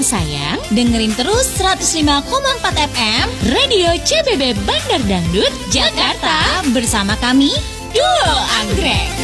sayang, dengerin terus 105,4 FM Radio CBB Bandar Dangdut Jakarta bersama kami Duo Anggrek.